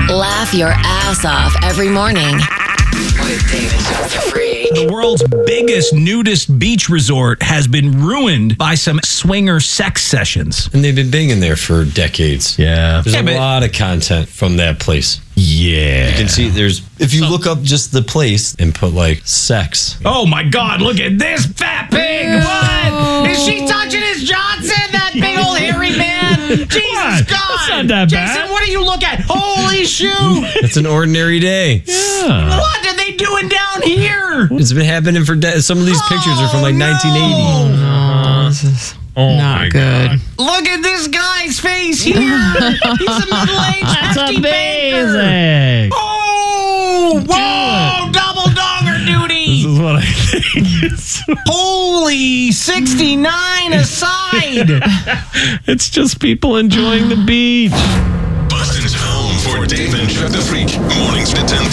Laugh your ass off every morning. With Dave and Chuck the Freak. The world's biggest nudist beach resort has been ruined by some swinger sex sessions. And they've been big in there for decades. Yeah. There's a lot of content from that place. Yeah. You can see if you look up just the place and put like sex. Oh my God, look at this fat pig. What? Is she touching his Johnson, that big old hairy man? Jesus God. That's not that bad. Jason, what do you look at? Holy shoe. It's an ordinary day. Yeah. What are they doing down here? It's been happening for some of these pictures are from like 1980. This is Not my good. God. Look at this guy's face here. He's a middle-aged That's hefty baker. amazing. Oh, whoa, double dogger duty. This is what I think. Holy 69 aside. It's just people enjoying the beach. Boston's home for Dave and Chuck the Freak. Mornings to 10